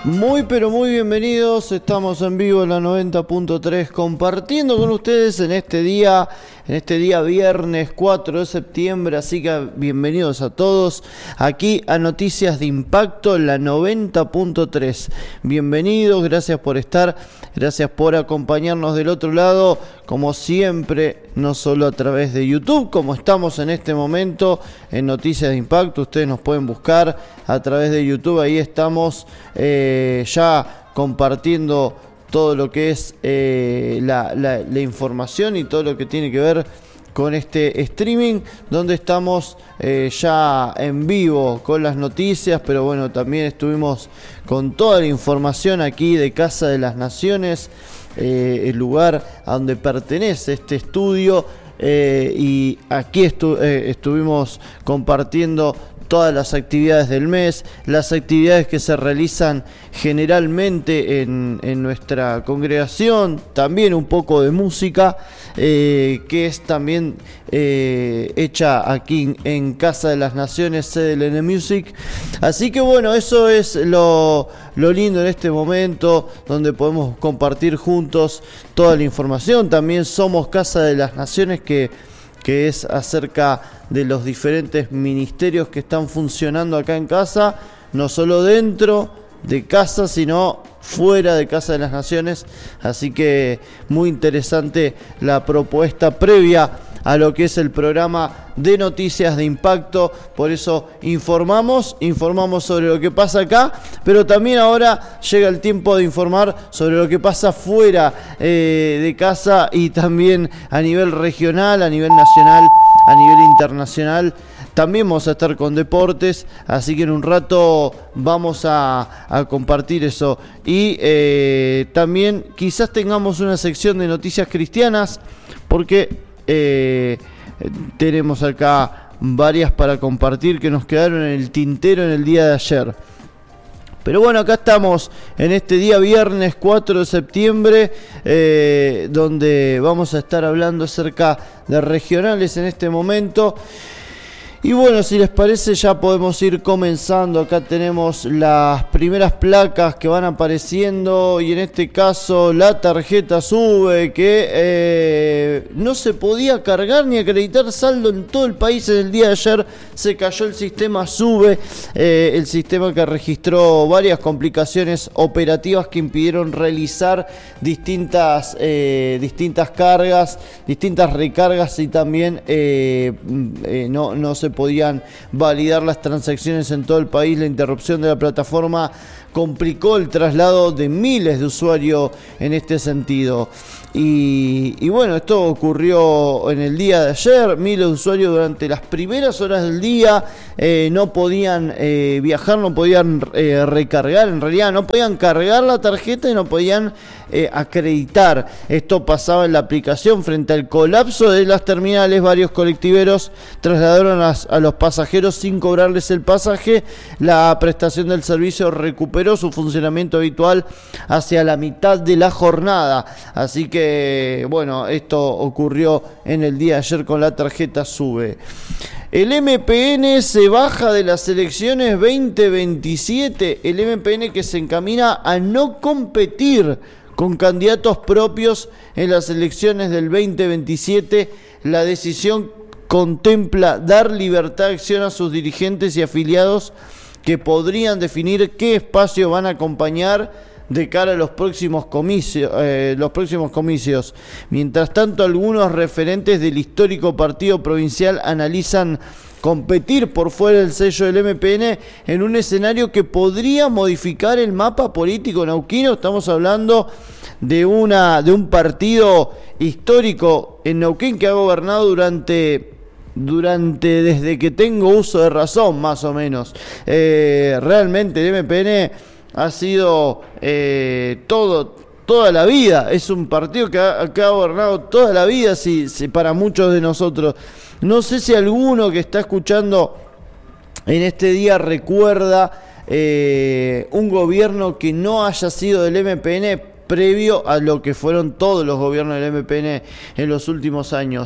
Muy pero muy bienvenidos, estamos en vivo en la 90.3 compartiendo con ustedes en este día viernes 4 de septiembre, así que bienvenidos a todos aquí a Noticias de Impacto en la 90.3. Bienvenidos, gracias por estar, gracias por acompañarnos del otro lado, como siempre, no solo a través de YouTube, como estamos en este momento en Noticias de Impacto, ustedes nos pueden buscar a través de YouTube, ahí estamos ya compartiendo todo lo que es la información y todo lo que tiene que ver con este streaming, donde estamos ya en vivo con las noticias, pero bueno, también estuvimos con toda la información aquí de Casa de las Naciones, el lugar a donde pertenece este estudio, y aquí estuvimos compartiendo todas las actividades del mes, las actividades que se realizan generalmente en nuestra congregación, también un poco de música que es también hecha aquí en Casa de las Naciones, sede del N-Music. Así que bueno, eso es lo lindo en este momento, donde podemos compartir juntos toda la información. También somos Casa de las Naciones, que es acerca de los diferentes ministerios que están funcionando acá en casa, no solo dentro de casa, sino fuera de Casa de las Naciones. Así que muy interesante la propuesta previa a lo que es el programa de Noticias de Impacto. Por eso informamos sobre lo que pasa acá, pero también ahora llega el tiempo de informar sobre lo que pasa fuera de casa, y también a nivel regional, a nivel nacional, a nivel internacional. También vamos a estar con deportes, así que en un rato vamos a compartir eso. Y también quizás tengamos una sección de noticias cristianas, porque tenemos acá varias para compartir que nos quedaron en el tintero en el día de ayer. Pero bueno, acá estamos en este día viernes 4 de septiembre, donde vamos a estar hablando acerca de regionales en este momento. Y bueno, si les parece, ya podemos ir comenzando. Acá tenemos las primeras placas que van apareciendo, y en este caso la tarjeta SUBE, que no se podía cargar ni acreditar saldo en todo el país. En el día de ayer se cayó el sistema SUBE, el sistema que registró varias complicaciones operativas que impidieron realizar distintas cargas, distintas recargas, y también no se podían validar las transacciones en todo el país. La interrupción de la plataforma complicó el traslado de miles de usuarios en este sentido. Y bueno, esto ocurrió en el día de ayer. Miles de usuarios durante las primeras horas del día no podían viajar, no podían recargar, en realidad no podían cargar la tarjeta y no podían acreditar. Esto pasaba en la aplicación. Frente al colapso de las terminales, varios colectiveros trasladaron a los pasajeros sin cobrarles el pasaje. La prestación del servicio recuperó su funcionamiento habitual hacia la mitad de la jornada. Así que bueno, esto ocurrió en el día de ayer con la tarjeta SUBE. El MPN se baja de las elecciones 2027. El MPN que se encamina a no competir con candidatos propios en las elecciones del 2027. La decisión contempla dar libertad de acción a sus dirigentes y afiliados, que podrían definir qué espacio van a acompañar de cara a los próximos comicios. Mientras tanto, algunos referentes del histórico partido provincial analizan competir por fuera del sello del MPN en un escenario que podría modificar el mapa político neuquino. Estamos hablando de un partido histórico en Neuquén que ha gobernado desde que tengo uso de razón, más o menos. Realmente el MPN ha sido toda la vida. Es un partido que ha gobernado toda la vida, si para muchos de nosotros. No sé si alguno que está escuchando en este día recuerda un gobierno que no haya sido del MPN previo a lo que fueron todos los gobiernos del MPN en los últimos años.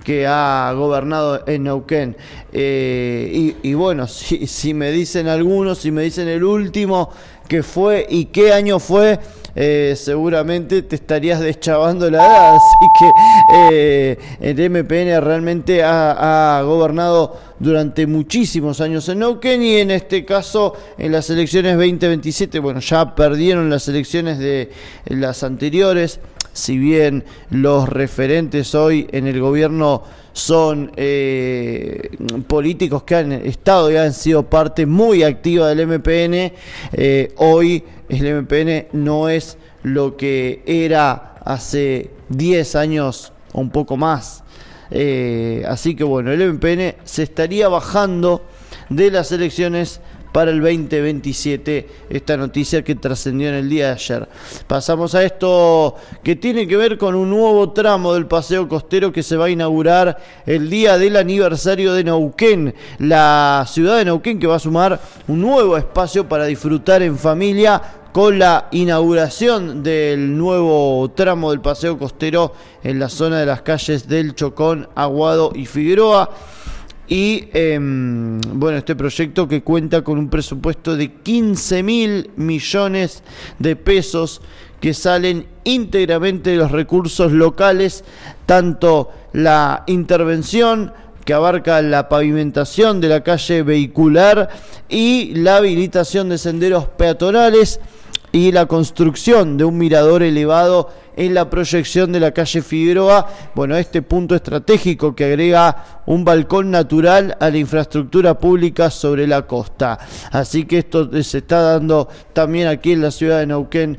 que ha gobernado en Neuquén. Y bueno, si me dicen algunos, si me dicen el último que fue y qué año fue, seguramente te estarías deschavando la edad. Así que el MPN realmente ha gobernado durante muchísimos años en Neuquén, y en este caso en las elecciones 2027, bueno, ya perdieron las elecciones de las anteriores. Si bien los referentes hoy en el gobierno son políticos que han estado y han sido parte muy activa del MPN, hoy el MPN no es lo que era hace 10 años o un poco más. Así que bueno, el MPN se estaría bajando de las elecciones para el 2027, esta noticia que trascendió en el día de ayer. Pasamos a esto que tiene que ver con un nuevo tramo del paseo costero que se va a inaugurar el día del aniversario de Neuquén, la ciudad de Neuquén, que va a sumar un nuevo espacio para disfrutar en familia con la inauguración del nuevo tramo del paseo costero en la zona de las calles del Chocón, Aguado y Figueroa. Y bueno, este proyecto que cuenta con un presupuesto de 15.000 millones de pesos que salen íntegramente de los recursos locales, tanto la intervención que abarca la pavimentación de la calle vehicular y la habilitación de senderos peatonales y la construcción de un mirador elevado en la proyección de la calle Figueroa. Bueno, este punto estratégico que agrega un balcón natural a la infraestructura pública sobre la costa. Así que esto se está dando también aquí en la ciudad de Neuquén,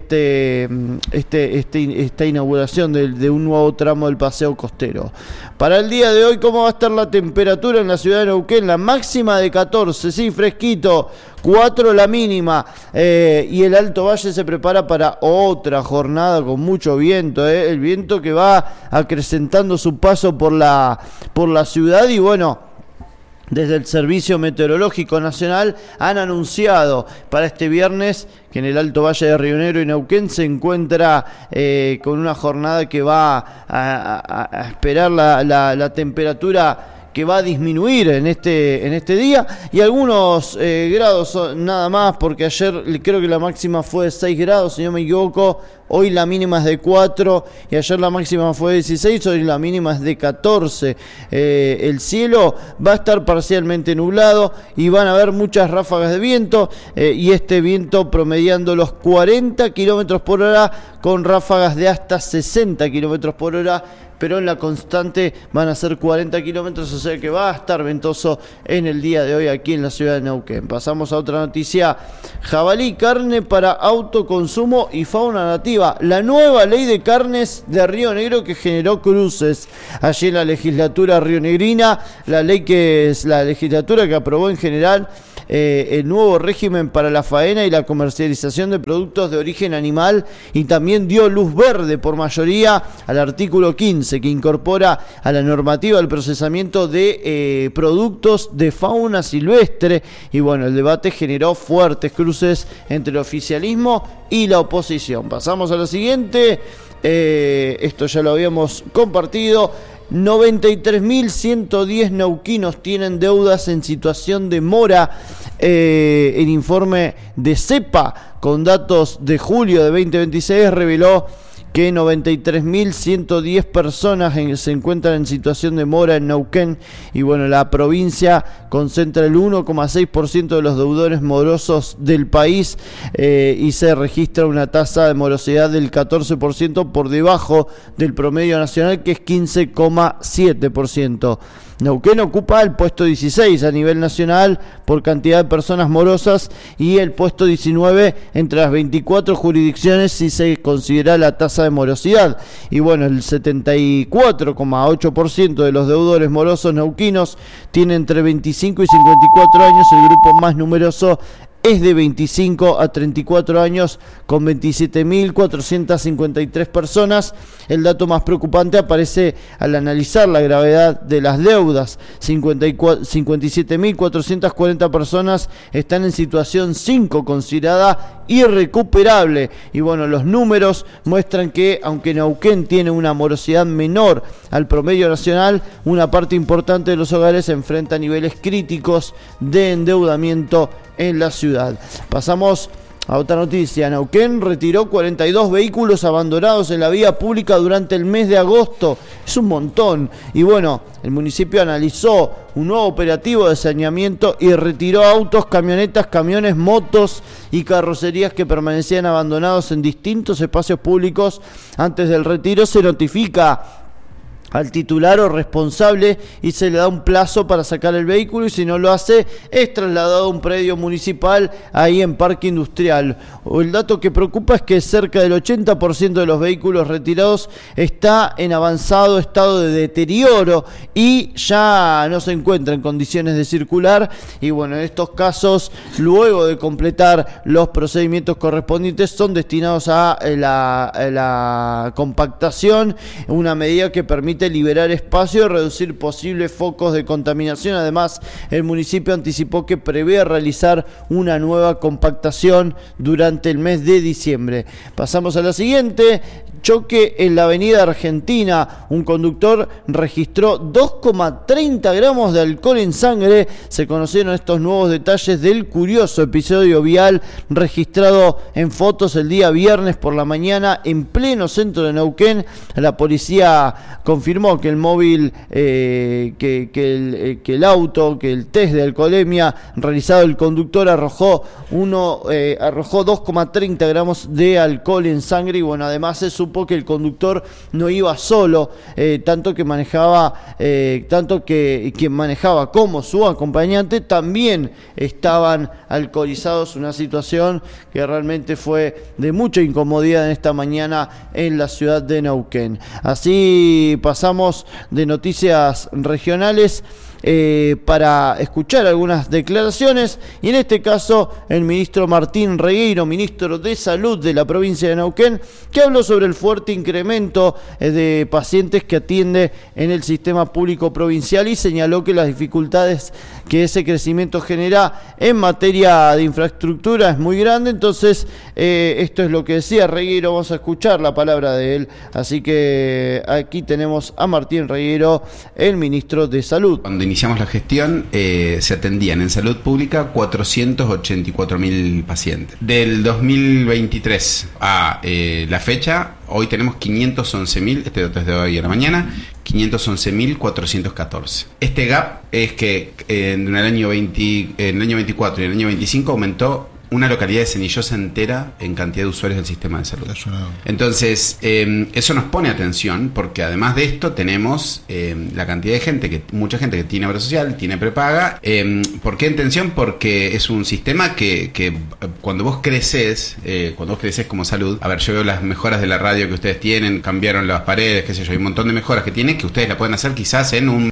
esta inauguración de un nuevo tramo del paseo costero. Para el día de hoy, ¿cómo va a estar la temperatura en la ciudad de Neuquén? La máxima de 14, sí, fresquito, 4 la mínima, y el Alto Valle se prepara para otra jornada con mucho viento, el viento que va acrecentando su paso por la ciudad. Y bueno, desde el Servicio Meteorológico Nacional han anunciado para este viernes que en el Alto Valle de Río Negro y Neuquén se encuentra con una jornada que va a esperar la temperatura que va a disminuir en este día, y algunos grados nada más, porque ayer creo que la máxima fue de 6 grados, si no me equivoco. Hoy la mínima es de 4 y ayer la máxima fue de 16, hoy la mínima es de 14. El cielo va a estar parcialmente nublado y van a haber muchas ráfagas de viento, y este viento promediando los 40 kilómetros por hora con ráfagas de hasta 60 kilómetros por hora, pero en la constante van a ser 40 kilómetros, o sea que va a estar ventoso en el día de hoy aquí en la ciudad de Neuquén. Pasamos a otra noticia: jabalí, carne para autoconsumo y fauna nativa. La nueva ley de carnes de Río Negro que generó cruces allí en la legislatura rionegrina, la legislatura que aprobó en general el nuevo régimen para la faena y la comercialización de productos de origen animal, y también dio luz verde por mayoría al artículo 15 que incorpora a la normativa el procesamiento de productos de fauna silvestre. Y bueno, el debate generó fuertes cruces entre el oficialismo y la oposición. Pasamos a lo siguiente, esto ya lo habíamos compartido. 93.110 neuquinos tienen deudas en situación de mora. El informe de CEPA con datos de julio de 2026 reveló que 93.110 personas se encuentran en situación de mora en Neuquén, y bueno, la provincia concentra el 1,6% de los deudores morosos del país, y se registra una tasa de morosidad del 14% por debajo del promedio nacional, que es 15,7%. Neuquén ocupa el puesto 16 a nivel nacional por cantidad de personas morosas y el puesto 19 entre las 24 jurisdicciones si se considera la tasa de morosidad. Y bueno, el 74,8% de los deudores morosos neuquinos tienen entre 25 y 54 años. El grupo más numeroso es de 25 a 34 años, con 27.453 personas. El dato más preocupante aparece al analizar la gravedad de las deudas. 57.440 personas están en situación 5, considerada irrecuperable. Y bueno, los números muestran que aunque Neuquén tiene una morosidad menor al promedio nacional, una parte importante de los hogares se enfrenta a niveles críticos de endeudamiento en la ciudad. Pasamos a otra noticia. Neuquén retiró 42 vehículos abandonados en la vía pública durante el mes de agosto. Es un montón. Y bueno, el municipio analizó un nuevo operativo de saneamiento y retiró autos, camionetas, camiones, motos y carrocerías que permanecían abandonados en distintos espacios públicos. Antes del retiro se notifica al titular o responsable y se le da un plazo para sacar el vehículo, y si no lo hace es trasladado a un predio municipal ahí en Parque Industrial. El dato que preocupa es que cerca del 80% de los vehículos retirados está en avanzado estado de deterioro y ya no se encuentra en condiciones de circular. Y bueno, en estos casos, luego de completar los procedimientos correspondientes, son destinados a la compactación, una medida que permite liberar espacio y reducir posibles focos de contaminación. Además, el municipio anticipó que prevé realizar una nueva compactación durante el mes de diciembre. Pasamos a la siguiente. Choque en la avenida Argentina. Un conductor registró 2,30 gramos de alcohol en sangre. Se conocieron estos nuevos detalles del curioso episodio vial registrado en fotos el día viernes por la mañana en pleno centro de Neuquén. La policía confirmó que el móvil, que el test de alcoholemia realizado el conductor arrojó 2,30 gramos de alcohol en sangre. Y bueno, además se supo que el conductor no iba solo, tanto que quien manejaba como su acompañante también estaban alcoholizados. Una situación que realmente fue de mucha incomodidad en esta mañana en la ciudad de Neuquén. Así pasamos de noticias regionales para escuchar algunas declaraciones, y en este caso el ministro Martín Regueiro, ministro de Salud de la provincia de Neuquén, que habló sobre el fuerte incremento de pacientes que atiende en el sistema público provincial y señaló que las dificultades que ese crecimiento genera en materia de infraestructura es muy grande. Entonces esto es lo que decía Regueiro. Vamos a escuchar la palabra de él. Así que aquí tenemos a Martín Regueiro, el ministro de Salud. Cuando iniciamos la gestión, se atendían en salud pública 484.000 pacientes. Del 2023 a la fecha, hoy tenemos 511.000, este dato es de hoy a la mañana, 511.414. Este gap es que en el año 24 y en el año 25 aumentó una localidad de Cenillosa entera en cantidad de usuarios del sistema de salud. Entonces, eso nos pone atención, porque además de esto tenemos la cantidad de gente, mucha gente que tiene obra social, tiene prepaga. ¿Por qué en tensión? Porque es un sistema que cuando vos creces como salud, a ver, yo veo las mejoras de la radio que ustedes tienen, cambiaron las paredes, qué sé yo, hay un montón de mejoras que tienen que ustedes la pueden hacer quizás en un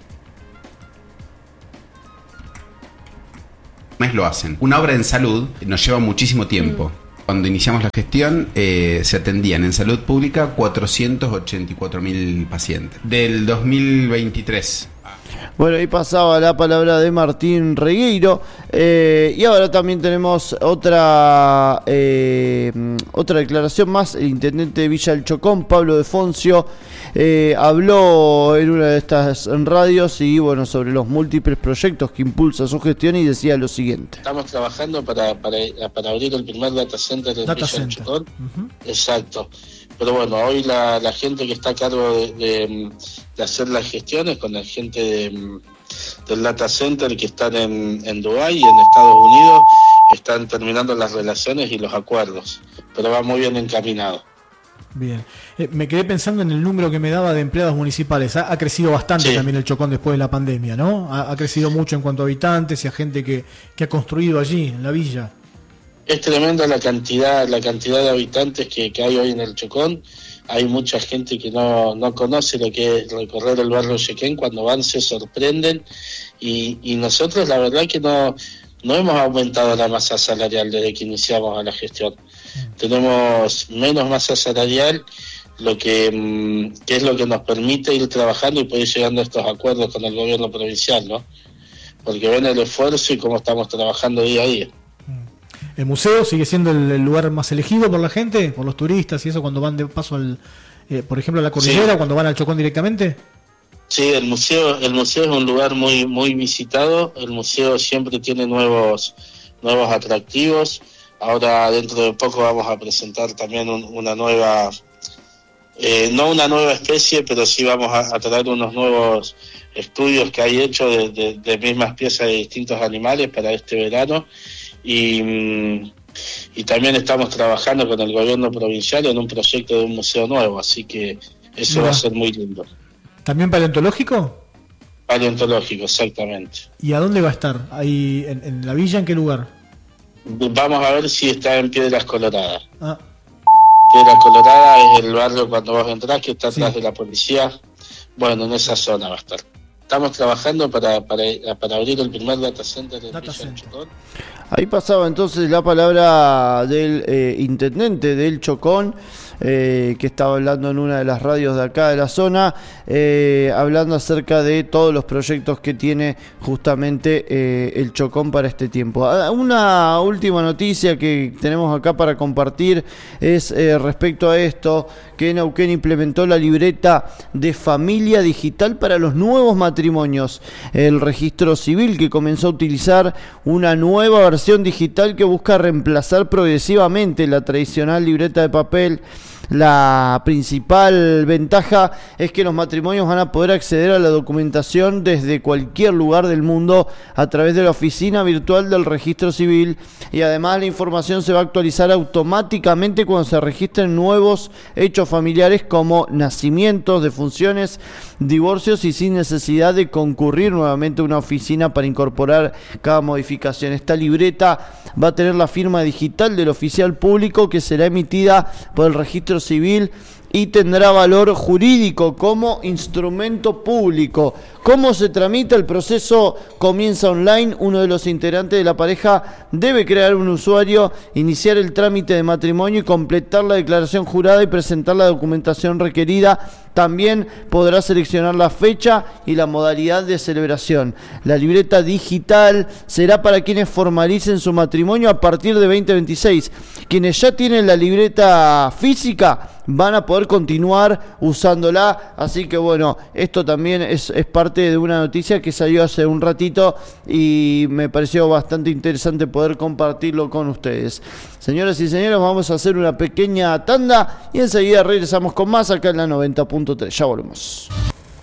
mes lo hacen. Una obra en salud nos lleva muchísimo tiempo. Cuando iniciamos la gestión, se atendían en salud pública 484.000 pacientes. Del 2023. Bueno, ahí pasaba la palabra de Martín Regueiro. Y ahora también tenemos otra declaración más. El intendente de Villa del Chocón, Pablo de Foncio, habló en una de estas radios y bueno, sobre los múltiples proyectos que impulsa su gestión, y decía lo siguiente. Estamos trabajando para abrir el primer data center en Villa del Chocón. Exacto. Pero bueno, hoy la gente que está a cargo de hacer las gestiones con la gente del data center que están en Dubái y en Estados Unidos, están terminando las relaciones y los acuerdos, pero va muy bien encaminado. Bien, me quedé pensando en el número que me daba de empleados municipales. Ha crecido bastante también el Chocón después de la pandemia, ¿no? Ha crecido mucho en cuanto a habitantes y a gente que ha construido allí, en la villa. Es tremenda la cantidad de habitantes que hay hoy en el Chocón. Hay mucha gente que no conoce lo que es recorrer el barrio Chequén. Cuando van se sorprenden, y nosotros la verdad que no hemos aumentado la masa salarial desde que iniciamos a la gestión. Tenemos menos masa salarial, que es lo que nos permite ir trabajando y poder ir llegando a estos acuerdos con el gobierno provincial, ¿no? Porque ven el esfuerzo y cómo estamos trabajando día a día. ¿El museo sigue siendo el lugar más elegido por la gente, por los turistas y eso, cuando van de paso por ejemplo, a la cordillera, sí, cuando van al Chocón directamente? Sí, el museo es un lugar muy muy visitado. El museo siempre tiene nuevos atractivos. Ahora dentro de poco vamos a presentar también una nueva, no una nueva especie, pero sí vamos a traer unos nuevos estudios que hay hecho de mismas piezas de distintos animales para este verano. Y también estamos trabajando con el gobierno provincial en un proyecto de un museo nuevo, así que eso va a ser muy lindo. ¿También paleontológico? Paleontológico, exactamente. ¿Y a dónde va a estar? ¿Ahí en la villa? ¿En qué lugar? Vamos a ver si está en Piedras Coloradas. Piedras Coloradas es el barrio cuando vos entrás, que está atrás de la policía. Bueno, en esa zona va a estar. Estamos trabajando para abrir el primer data center del Chocón. Ahí pasaba entonces la palabra del intendente del Chocón, que estaba hablando en una de las radios de acá de la zona, hablando acerca de todos los proyectos que tiene justamente el Chocón para este tiempo. Una última noticia que tenemos acá para compartir es respecto a esto, que Neuquén implementó la libreta de familia digital para los nuevos matrimonios. El registro civil, que comenzó a utilizar una nueva versión digital que busca reemplazar progresivamente la tradicional libreta de papel. La principal ventaja es que los matrimonios van a poder acceder a la documentación desde cualquier lugar del mundo a través de la oficina virtual del registro civil, y además la información se va a actualizar automáticamente cuando se registren nuevos hechos familiares como nacimientos, defunciones, divorcios, y sin necesidad de concurrir nuevamente a una oficina para incorporar cada modificación. Esta libreta va a tener la firma digital del oficial público, que será emitida por el registro civil y tendrá valor jurídico como instrumento público. ¿Cómo se tramita? El proceso comienza online. Uno de los integrantes de la pareja debe crear un usuario, iniciar el trámite de matrimonio y completar la declaración jurada y presentar la documentación requerida. También podrá seleccionar la fecha y la modalidad de celebración. La libreta digital será para quienes formalicen su matrimonio a partir de 2026. Quienes ya tienen la libreta física van a poder continuar usándola. Así que bueno, esto también es parte de una noticia que salió hace un ratito y me pareció bastante interesante poder compartirlo con ustedes. Señoras y señores, vamos a hacer una pequeña tanda y enseguida regresamos con más acá en la 90.3. Ya volvemos.